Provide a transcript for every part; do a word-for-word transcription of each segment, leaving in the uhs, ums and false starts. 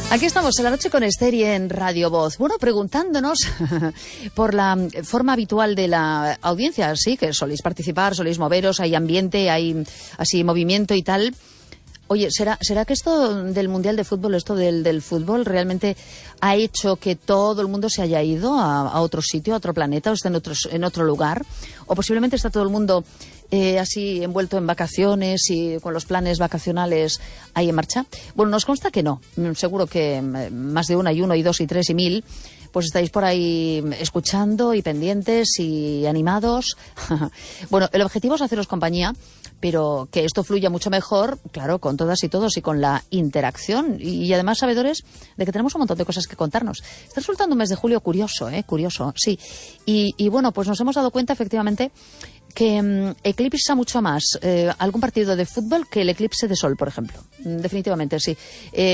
Aquí estamos en la noche con Esther y en Radio Voz. Bueno, preguntándonos por la forma habitual de la audiencia, sí, que soléis participar, soléis moveros, hay ambiente, hay así movimiento y tal. Oye, ¿será, ¿será que esto del Mundial de Fútbol, esto del, del fútbol, realmente ha hecho que todo el mundo se haya ido a, a otro sitio, a otro planeta, o está en, otros, en otro lugar? ¿O posiblemente está todo el mundo eh, así envuelto en vacaciones y con los planes vacacionales ahí en marcha? Bueno, nos consta que no. Seguro que más de una y uno y dos y tres y mil pues estáis por ahí escuchando y pendientes y animados. Bueno, el objetivo es haceros compañía, pero que esto fluya mucho mejor, claro, con todas y todos y con la interacción. Y además sabedores de que tenemos un montón de cosas que contarnos. Está resultando un mes de julio curioso, ¿eh? Curioso, sí. Y, y bueno, pues nos hemos dado cuenta efectivamente que um, eclipsa mucho más eh, algún partido de fútbol que el eclipse de sol, por ejemplo. Definitivamente, sí.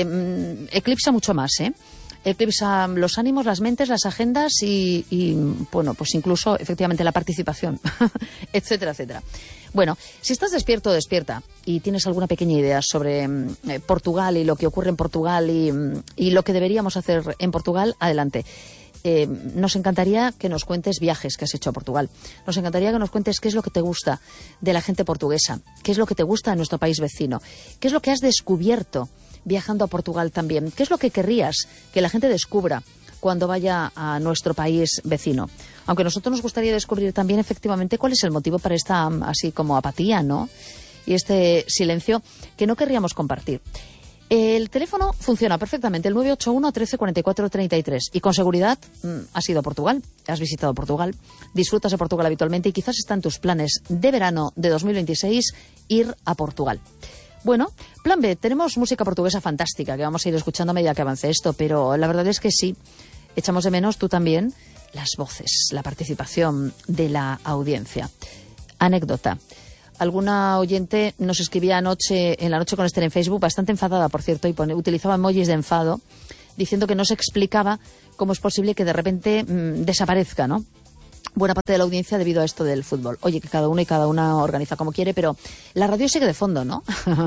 Eh, eclipsa mucho más, ¿eh? Eclipsa los ánimos, las mentes, las agendas y, y bueno, pues incluso efectivamente la participación, etcétera, etcétera. Bueno, si estás despierto o despierta y tienes alguna pequeña idea sobre eh, Portugal y lo que ocurre en Portugal y, y lo que deberíamos hacer en Portugal, adelante. Eh, nos encantaría que nos cuentes viajes que has hecho a Portugal. Nos encantaría que nos cuentes qué es lo que te gusta de la gente portuguesa, qué es lo que te gusta de nuestro país vecino, qué es lo que has descubierto viajando a Portugal también, qué es lo que querrías que la gente descubra cuando vaya a nuestro país vecino. Aunque a nosotros nos gustaría descubrir también efectivamente cuál es el motivo para esta así como apatía, ¿no? Y este silencio que no querríamos compartir. El teléfono funciona perfectamente, el nueve ocho uno, trece, cuarenta y cuatro, treinta y tres. Y con seguridad mmm, has ido a Portugal, has visitado Portugal, disfrutas de Portugal habitualmente y quizás está en tus planes de verano de dos mil veintiséis ir a Portugal. Bueno, plan B, tenemos música portuguesa fantástica que vamos a ir escuchando a medida que avance esto, pero la verdad es que sí, echamos de menos, tú también, las voces, la participación de la audiencia. Anécdota. Alguna oyente nos escribía anoche, en la noche con Esther en Facebook, bastante enfadada, por cierto, y pone, utilizaba emojis de enfado, diciendo que no se explicaba cómo es posible que de repente mmm, desaparezca, ¿no? Buena parte de la audiencia debido a esto del fútbol. Oye, que cada uno y cada una organiza como quiere, pero la radio sigue de fondo, ¿no?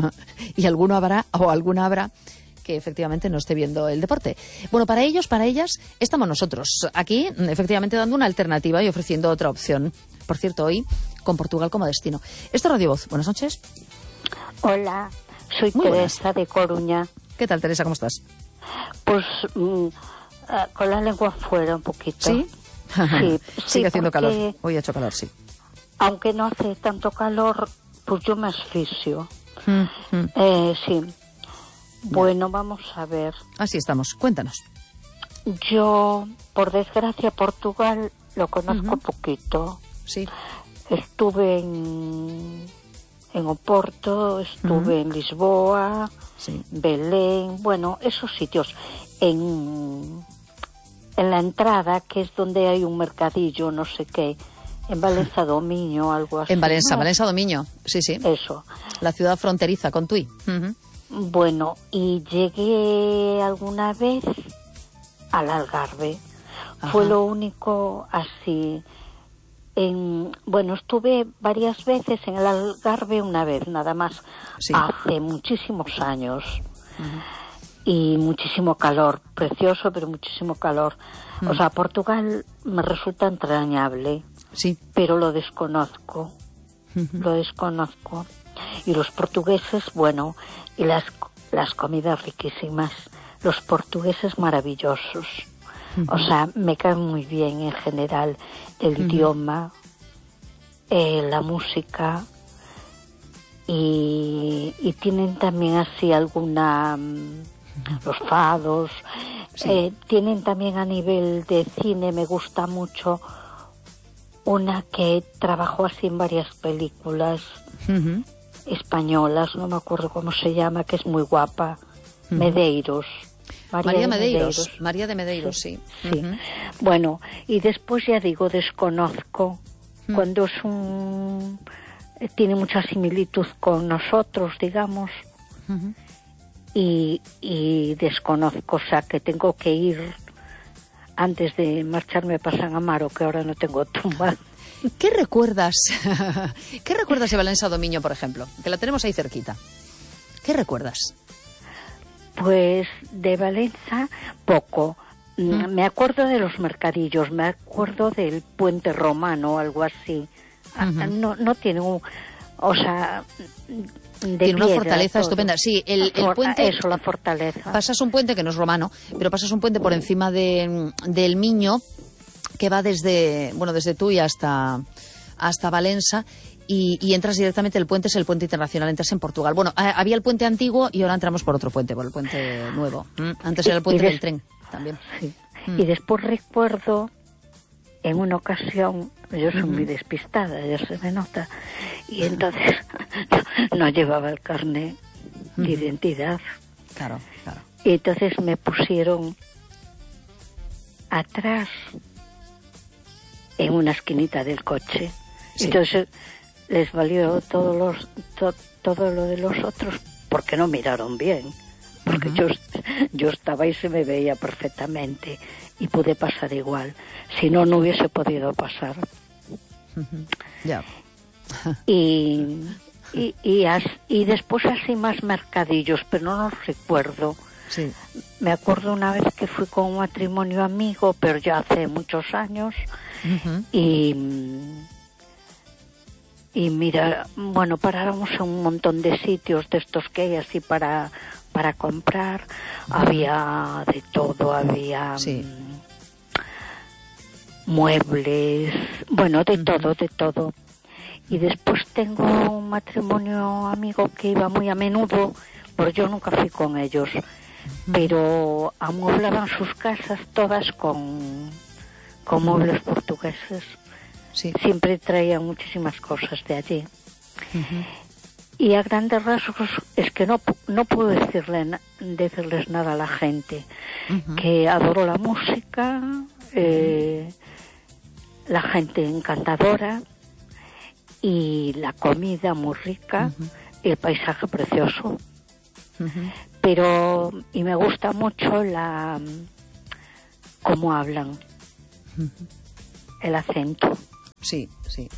Y alguno habrá, o alguna habrá, que efectivamente no esté viendo el deporte. Bueno, para ellos, para ellas, estamos nosotros aquí, efectivamente, dando una alternativa y ofreciendo otra opción. Por cierto, hoy, con Portugal como destino. Esto es Radio Voz. Buenas noches. Hola, soy Muy Teresa buenas. de Coruña. ¿Qué tal, Teresa? ¿Cómo estás? Pues mmm, uh, con la lengua afuera un poquito. ¿Sí? Sí, Sigue sí, haciendo porque, calor. Hoy ha hecho calor, sí. Aunque no hace tanto calor, pues yo me asfixio. Mm, mm. Eh, sí. Bueno, vamos a ver. Así estamos. Cuéntanos. Yo, por desgracia, Portugal lo conozco Uh-huh. poquito. Sí. Estuve en, en Oporto, estuve Uh-huh. en Lisboa, Sí. Belén, bueno, esos sitios. En, en la entrada, que es donde hay un mercadillo, no sé qué, en Valença Domiño, algo así. En Valença, ¿no? Valença Domiño. Sí, sí. Eso. La ciudad fronteriza con Tui. Uh-huh. Bueno, y llegué alguna vez al Algarve. Ajá. Fue lo único así. En, bueno, estuve varias veces en el Algarve, una vez nada más, Sí. hace muchísimos años. Uh-huh. Y muchísimo calor, precioso, pero muchísimo calor. Uh-huh. O sea, Portugal me resulta entrañable, Sí. pero lo desconozco, Uh-huh. lo desconozco. Y los portugueses, bueno, y las, las comidas riquísimas, los portugueses maravillosos. Uh-huh. O sea, me caen muy bien en general el Uh-huh. idioma, eh, la música, y, y tienen también así alguna, um, los fados, Sí. eh, tienen también a nivel de cine, me gusta mucho una que trabajó así en varias películas Uh-huh. españolas, no me acuerdo cómo se llama, que es muy guapa, Uh-huh. Medeiros. María de Medeiros. Medeiros. María de Medeiros, sí. Sí. Uh-huh. Bueno, y después ya digo, desconozco, Mm. cuando es un... tiene mucha similitud con nosotros, digamos, Uh-huh. y, y desconozco, o sea, que tengo que ir antes de marcharme para San Amaro, que ahora no tengo tumba. ¿Qué recuerdas? ¿Qué recuerdas de Valença Domiño, por ejemplo? Que la tenemos ahí cerquita. ¿Qué recuerdas? Pues de Valencia, poco. Mm. Me acuerdo de los mercadillos, me acuerdo del puente romano o algo así. Uh-huh. No, no tiene un... O sea... De tiene una piedra, fortaleza todo. estupenda. Sí, el, el For- puente... Eso, la fortaleza. Pasas un puente que no es romano, pero pasas un puente por encima de, del Miño, que va desde, bueno, desde Tui hasta, hasta Valencia, y, y entras directamente, el puente es el puente internacional, entras en Portugal. Bueno, había el puente antiguo y ahora entramos por otro puente, por el puente nuevo. Antes era el puente des- del tren también. Sí. Mm. Y después recuerdo, en una ocasión, yo soy Uh-huh. muy despistada, ya se me nota, y entonces no llevaba el carnet de Uh-huh. identidad. Claro, claro. Y entonces me pusieron atrás, en una esquinita del coche. Sí. Entonces les valió todos los, to, todo lo de los otros, porque no miraron bien. Porque Uh-huh. yo, yo estaba y se me veía perfectamente y pude pasar igual. Si no, no hubiese podido pasar. Uh-huh. Ya. Y, y, y, as, y después así más mercadillos, pero no los recuerdo. Sí. Me acuerdo una vez que fui con un matrimonio amigo, pero ya hace muchos años, Uh-huh. y, y mira, bueno, paráramos en un montón de sitios de estos que hay así para, para comprar. Uh-huh. Había de todo, había sí. muebles, bueno, de Uh-huh. todo, de todo. Y después tengo un matrimonio amigo que iba muy a menudo, pero yo nunca fui con ellos. Pero amueblaban sus casas todas con, con muebles portugueses. Sí. Siempre traían muchísimas cosas de allí. Uh-huh. Y a grandes rasgos es que no, no puedo decirle, decirles nada a la gente. Uh-huh. Que adoro la música, eh, la gente encantadora y la comida muy rica, uh-huh. y el paisaje precioso. Uh-huh. Pero, y me gusta mucho la cómo hablan, uh-huh. el acento. Sí, sí.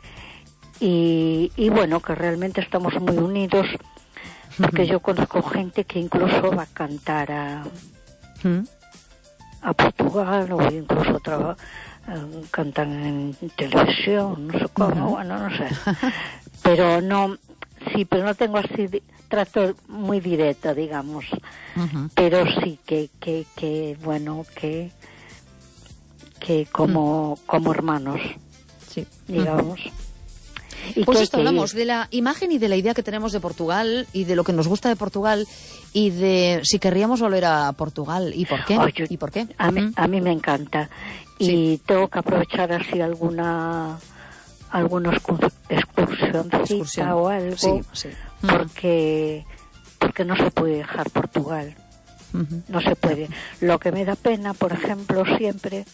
Y, y bueno, que realmente estamos muy unidos, porque uh-huh. yo conozco gente que incluso va a cantar a, uh-huh. a Portugal, o incluso traba, uh, cantan en televisión, no sé cómo, uh-huh. bueno, no sé. Pero no, sí, pero no tengo así... trato muy directo, digamos, uh-huh. pero sí que, que, que bueno, que que como, uh-huh. como hermanos, sí. digamos. Uh-huh. Y pues que esto hablamos de la imagen y de la idea que tenemos de Portugal y de lo que nos gusta de Portugal y de si querríamos volver a Portugal y por qué. Oh, yo, ¿Y por qué? A mí, ¿Mm? a mí me encanta y sí. tengo que aprovechar así alguna alguna excursioncita Excursión. o algo, sí, sí. Uh-huh. porque porque no se puede dejar Portugal, uh-huh. no se puede. Lo que me da pena, por ejemplo, siempre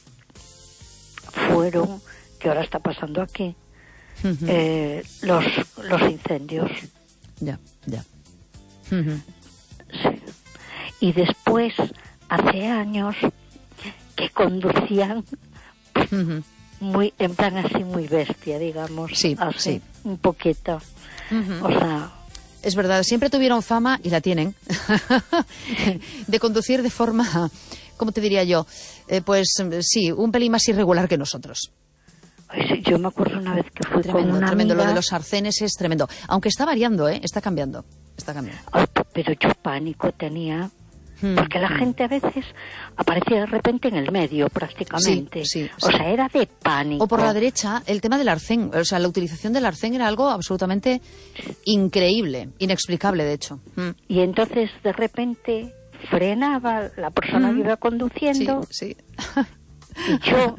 fueron, que ahora está pasando aquí, uh-huh. eh, los los incendios. Ya, ya. Uh-huh. Sí. Y después, hace años, que conducían... Uh-huh. muy en plan así muy bestia, digamos, sí, así, sí. un poquito, uh-huh. o sea... Es verdad, siempre tuvieron fama, y la tienen, de conducir de forma, ¿cómo te diría yo? Eh, pues sí, un pelín más irregular que nosotros. Ay, sí, yo me acuerdo una vez que fui tremendo, con una Tremendo, amiga... lo de los arcenes es tremendo, aunque está variando, ¿eh? Está cambiando, está cambiando. Ay, pero yo pánico tenía... Porque la gente a veces aparecía de repente en el medio, prácticamente. Sí, sí, o sí. sea, era de pánico. O por la derecha, el tema del arcén. O sea, la utilización del arcén era algo absolutamente increíble, inexplicable, de hecho. Mm. Y entonces, de repente, frenaba la persona mm. que iba conduciendo. Sí, sí. Y yo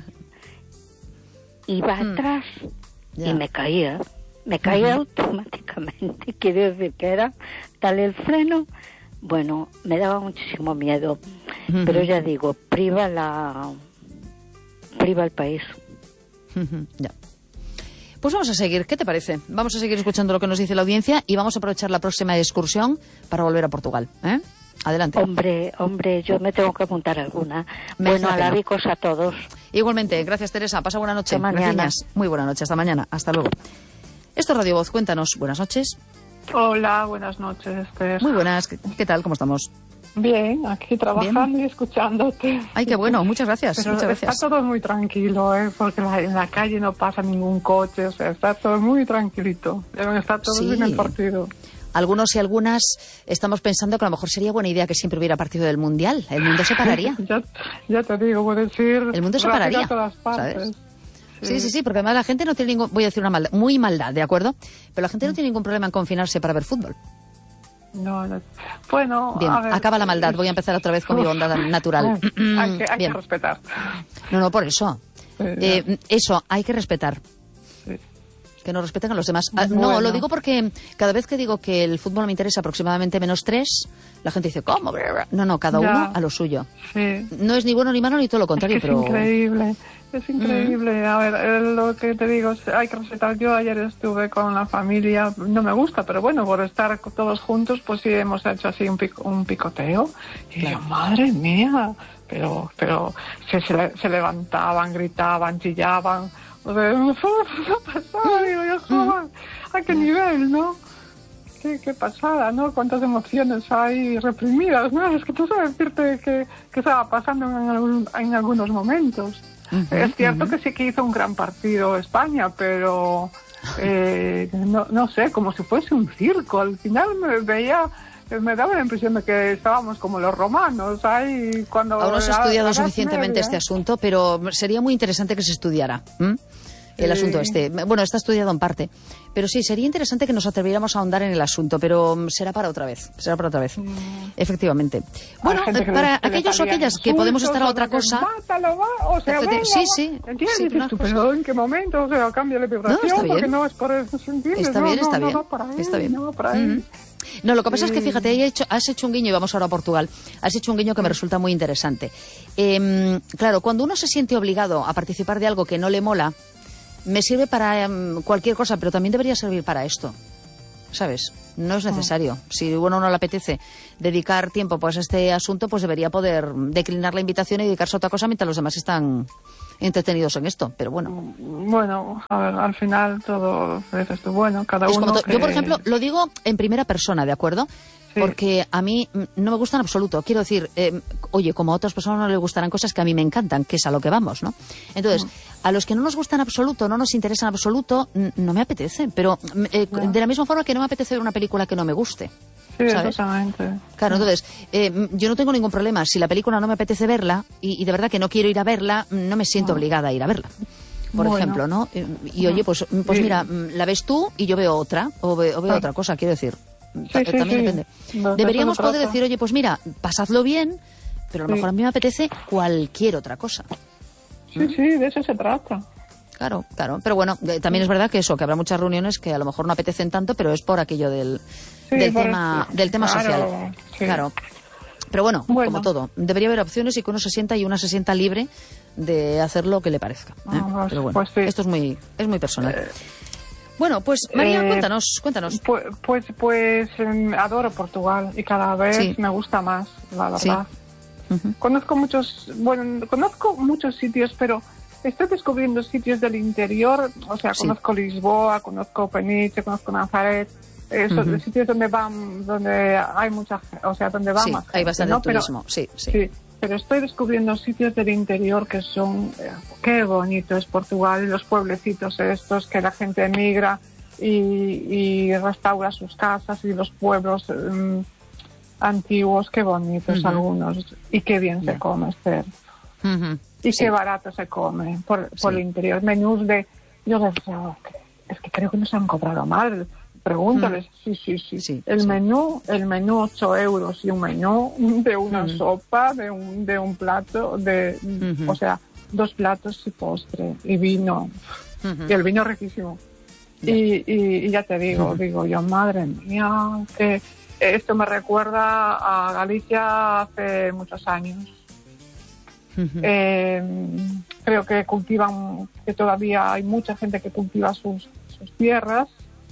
iba mm. atrás yeah. y me caía. Me caía uh-huh. automáticamente. Quiere decir que era tal el freno... Bueno, me daba muchísimo miedo, uh-huh. pero ya digo, priva la priva el país. Uh-huh. Ya. Pues vamos a seguir, ¿qué te parece? Vamos a seguir escuchando lo que nos dice la audiencia y vamos a aprovechar la próxima excursión para volver a Portugal, ¿eh? Adelante. Hombre, hombre, yo me tengo que apuntar alguna. Me bueno, alabicos a todos. Igualmente, gracias Teresa, pasa buena noche. Hasta mañana. Gracias. Muy buena noche, hasta mañana, hasta luego. Esto es Radio Voz, cuéntanos, buenas noches. Hola, buenas noches, Esther. Muy buenas, ¿qué, qué tal? ¿Cómo estamos? Bien, aquí trabajando Bien. y escuchándote. Ay, qué bueno, muchas gracias. Pero muchas está gracias. todo muy tranquilo, ¿eh? Porque la, en la calle no pasa ningún coche, o sea, está todo muy tranquilito. Deben estar todos Sí. en el partido. Algunos y algunas estamos pensando que a lo mejor sería buena idea que siempre hubiera partido del Mundial. El mundo se pararía. ya, ya te digo, puedes ir El mundo se pararía, a todas partes. ¿sabes? Sí. sí, sí, sí, porque además la gente no tiene ningún... Voy a decir una maldad, muy maldad, ¿de acuerdo? Pero la gente no tiene ningún problema en confinarse para ver fútbol. No, no. Bueno, Bien, a ver, acaba la maldad. Voy a empezar otra vez con mi bondad natural. hay que, hay que respetar. No, no, por eso. Sí, eh, eso, hay que respetar. Sí. Que no respeten a los demás. Ah, Bueno. No, lo digo porque cada vez que digo que el fútbol me interesa aproximadamente menos tres, la gente dice, ¿cómo? No, no, cada ya. uno a lo suyo. Sí. No es ni bueno ni malo ni todo lo contrario, es que pero... Es increíble, es increíble. Mm. A ver, eh, lo que te digo, hay que respetar. Yo ayer estuve con la familia, no me gusta, pero bueno, por estar todos juntos, pues sí hemos hecho así un, pico, un picoteo. Y claro. yo, madre mía, pero pero se, se, se levantaban, gritaban, chillaban. O sea, no pasaba, digo yo, joder, ¿a qué nivel, no? Qué, qué pasada, ¿no? Cuántas emociones hay reprimidas, ¿no? Es que tú sabes decirte que, que estaba pasando en, algún, en algunos momentos. Uh-huh, es cierto uh-huh. que sí que hizo un gran partido España, pero eh, no, no sé, como si fuese un circo. Al final me veía... me daba la impresión de que estábamos como los romanos ahí cuando... Aún no se ha estudiado suficientemente media. este asunto, pero sería muy interesante que se estudiara ¿m? el sí. asunto este. Bueno, está estudiado en parte, pero sí, sería interesante que nos atreviéramos a ahondar en el asunto, pero será para otra vez, será para otra vez, mm. efectivamente. Bueno, para aquellos o aquellas que podemos estar a otra cosa... Mátalo, va, o sea, venga, sí, sí. ¿Entiendes? Sí, tú, pero ¿en qué momento? O sea, cambia la vibración, no, está bien. porque no es por eso, ¿entiendes? Está no, bien, no, está no, bien, no va por ahí, está bien. No va por ahí. Mm-hmm. No, lo que pasa sí. es que, fíjate, has hecho, has hecho un guiño, y vamos ahora a Portugal, has hecho un guiño que me resulta muy interesante. Eh, claro, cuando uno se siente obligado a participar de algo que no le mola, me sirve para um, cualquier cosa, pero también debería servir para esto, ¿sabes? No es necesario. Si uno no le apetece dedicar tiempo pues, a este asunto, pues debería poder declinar la invitación y dedicarse a otra cosa mientras los demás están entretenidos en esto, pero bueno. Bueno, a ver, al final todo es esto, bueno, cada es uno como que... Yo, por ejemplo, lo digo en primera persona, ¿de acuerdo? Sí. Porque a mí no me gusta en absoluto. Quiero decir, eh, oye, como a otras personas no les gustarán cosas que a mí me encantan, que es a lo que vamos, ¿no? Entonces, mm. a los que no nos gustan en absoluto, no nos interesan en absoluto, no me apetece. Pero eh, no. de la misma forma que no me apetece ver una película que no me guste. Sí, ¿sabes? Exactamente. Claro, entonces, eh, yo no tengo ningún problema. Si la película no me apetece verla, y, y de verdad que no quiero ir a verla, no me siento no. obligada a ir a verla. Por bueno. ejemplo, ¿no? Y, y oye, pues, pues sí. mira, la ves tú y yo veo otra, o, ve, o veo sí. otra cosa, quiero decir. Sí, sí, también sí. depende. No, Deberíamos poder trata. decir, oye, pues mira, pasadlo bien, pero a lo sí. mejor a mí me apetece cualquier otra cosa. Sí, ¿Mm? sí, de eso se trata. Claro, claro. Pero bueno, eh, también es verdad que eso, que habrá muchas reuniones que a lo mejor no apetecen tanto, pero es por aquello del, sí, del tema, el, del tema claro, social. Sí. Claro. Pero bueno, bueno, como todo, debería haber opciones y que uno se sienta y una se sienta libre de hacer lo que le parezca. ¿eh? Ah, pues, pero bueno, pues sí. esto es muy, es muy personal. Eh, Bueno, pues María, eh, cuéntanos, cuéntanos. Pues, pues, pues eh, adoro Portugal y cada vez sí. me gusta más, la verdad. Sí. Uh-huh. Conozco muchos, bueno, conozco muchos sitios, pero estoy descubriendo sitios del interior. O sea, sí. conozco Lisboa, conozco Peniche, conozco Nazaret, esos uh-huh. sitios donde van, donde hay mucha, o sea, donde va sí, más. Hay bastante ¿no? turismo, pero, sí, sí. sí. Pero estoy descubriendo sitios del interior que son... Eh, qué bonito es Portugal, los pueblecitos estos que la gente emigra y, y restaura sus casas y los pueblos um, antiguos, qué bonitos uh-huh. algunos. Y qué bien yeah. se come, Esther. Uh-huh. Y sí. qué barato se come por, sí. por el interior. Menús de... Yo decía, oh, es que creo que nos han cobrado mal. Pregúntales, mm. sí, sí, sí, sí. El sí. menú, el menú ocho euros y un menú de una mm. sopa, de un, de un plato, de, mm-hmm. o sea, dos platos y postre y vino. Mm-hmm. Y el vino riquísimo. Yeah. Y, y, y ya te digo, mm-hmm. digo yo, madre mía, que esto me recuerda a Galicia hace muchos años. Mm-hmm. Eh, creo que cultivan, que todavía hay mucha gente que cultiva sus, sus tierras.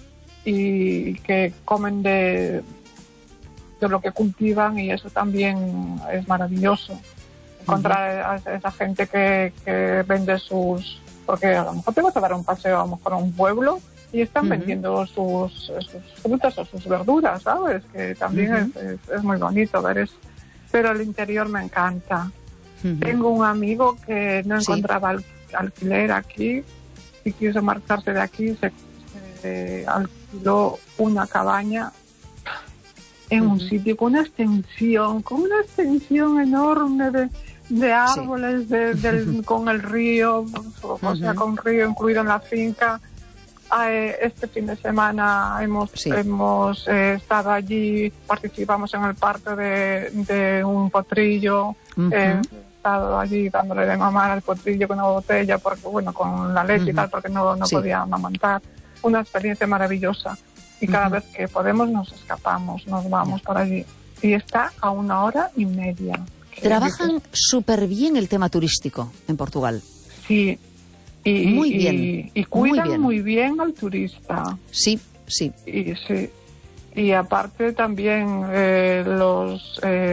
Y que comen de, de lo que cultivan y eso también es maravilloso. Encontrar uh-huh. a esa gente que, que vende sus... Porque a lo mejor te vas a dar un paseo a lo mejor a un pueblo y están uh-huh. vendiendo sus, sus frutas o sus verduras, ¿sabes? Que también uh-huh. es, es, es muy bonito ver eso. pero el interior me encanta. Uh-huh. Tengo un amigo que no Sí. encontraba al- alquiler aquí y quiso marcharse de aquí, se, se alquiló una cabaña en Uh-huh. un sitio con una extensión, con una extensión enorme de, de árboles, sí. de, del, con el río, o uh-huh. sea, con río incluido en la finca. Eh, este fin de semana hemos, sí. hemos eh, estado allí, participamos en el parto de, de un potrillo, uh-huh. eh, he estado allí dándole de mamar al potrillo con una botella, porque bueno, con la leche uh-huh. y tal, porque no, no sí. podía amamantar. Una experiencia maravillosa. Y cada uh-huh. vez que podemos nos escapamos, nos vamos por allí. Y está a una hora y media. Trabajan súper bien el tema turístico en Portugal. Sí. Y, muy bien. Y, y cuidan muy bien. muy bien al turista. Sí, sí. Y, sí. y aparte también eh, los... Eh,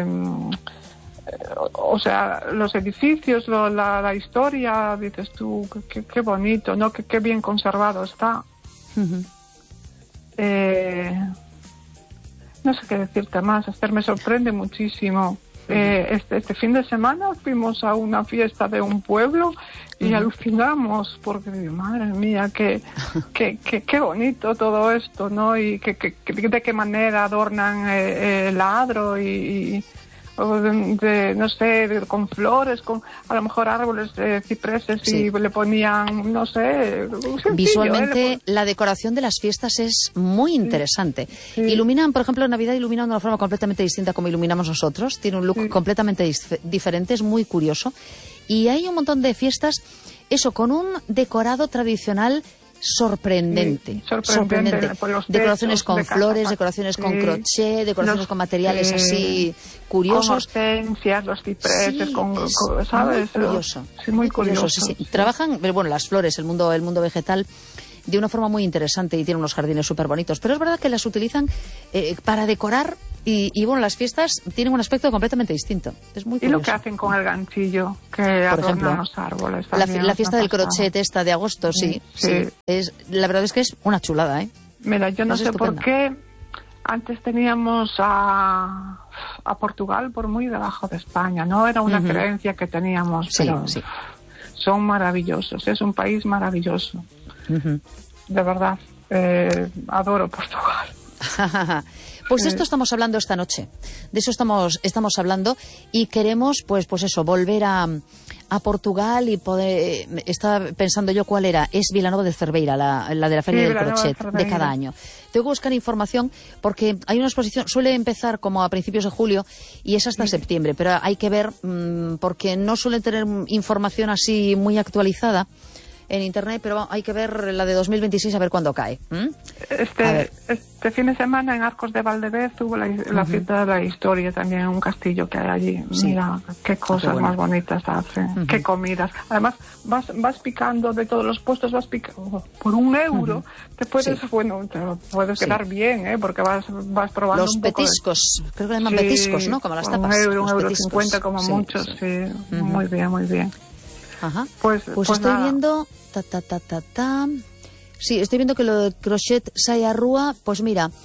o sea, los edificios, lo, la, la historia, dices tú, qué, qué bonito, ¿no? Qué, qué bien conservado está. Uh-huh. Eh, no sé qué decirte más, Esther, me sorprende muchísimo. Eh, este, este fin de semana fuimos a una fiesta de un pueblo y uh-huh. alucinamos porque, madre mía, qué, qué, qué, qué bonito todo esto, ¿no? Y que, que, de qué manera adornan eh, el adro y... y De, de, no sé, de, con flores, con a lo mejor árboles de cipreses sí. y le ponían, no sé... Sencillo, visualmente ¿eh? La decoración de las fiestas es muy interesante. Sí. Sí. Iluminan, por ejemplo, en Navidad iluminan de una forma completamente distinta como iluminamos nosotros. Tiene un look sí. completamente dif- diferente, es muy curioso. Y hay un montón de fiestas, eso, con un decorado tradicional sorprendente, sí, sorprendente, sorprendente. Decoraciones con de flores, casa. decoraciones sí. con crochet, decoraciones los, con materiales sí. así curiosos. Con hortensias, los cipreses, sí, con, con, ¿sabes? Muy curioso. Sí, muy, muy curioso. curioso sí, sí. Sí. Trabajan, bueno, las flores, el mundo, el mundo vegetal, de una forma muy interesante y tienen unos jardines súper bonitos. Pero es verdad que las utilizan eh, para decorar y, y, bueno, las fiestas tienen un aspecto completamente distinto. Es muy curioso. Y lo que hacen con el ganchillo, que por adornan ejemplo, los árboles. La, la fiesta del crochet esta de agosto, sí. Sí, sí. sí. Es, la verdad es que es una chulada, ¿eh? Mira, yo no es sé estupenda. por qué antes teníamos a, a Portugal por muy debajo de España, ¿no? Era una uh-huh. creencia que teníamos, sí, pero sí. son maravillosos, es un país maravilloso. Uh-huh. De verdad, eh, adoro Portugal. Pues de esto estamos hablando esta noche, de eso estamos estamos hablando y queremos, pues pues eso, volver a, a Portugal y poder... Estaba pensando yo cuál era, es Vilanova de Cerveira, la, la de la Feria sí, del Crochet, de, de cada año. Tengo que buscar información porque hay una exposición, suele empezar como a principios de julio y es hasta sí. septiembre, pero hay que ver mmm, porque no suelen tener información así muy actualizada en internet, pero hay que ver la de dos mil veintiséis a ver cuándo cae. ¿Mm? Este, este fin de semana en Arcos de Valdevez hubo la, la uh-huh. fiesta de la historia también en un castillo que hay allí. Sí. Mira, qué cosas qué más bonitas hacen, uh-huh. qué comidas. Además, vas vas picando de todos los puestos, vas picando por un euro. Uh-huh. Te puedes, sí. bueno, te puedes sí. quedar bien, ¿eh? Porque vas vas probando los un poco petiscos, de... creo que llaman sí, petiscos, ¿no? Como las tapas. Un euro, un euro petiscos. cincuenta como sí, muchos, sí. sí. Uh-huh. Muy bien, muy bien. Ajá. Pues, pues, pues estoy nada. viendo ta ta ta ta ta. Sí, estoy viendo que lo de crochet Saya Rúa, pues mira,